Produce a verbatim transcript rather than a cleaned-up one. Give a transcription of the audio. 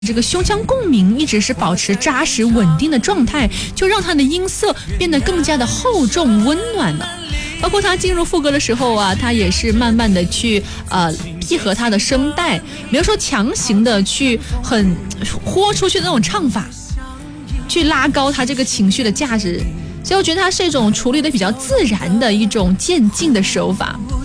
这个胸腔共鸣一直是保持扎实稳定的状态，就让他的音色变得更加的厚重温暖了。包括他进入副歌的时候啊，他也是慢慢的去呃闭合他的声带，没有说强行的去很豁出去的那种唱法，去拉高他这个情绪的价值。所以我觉得它是一种处理的比较自然的一种渐进的手法。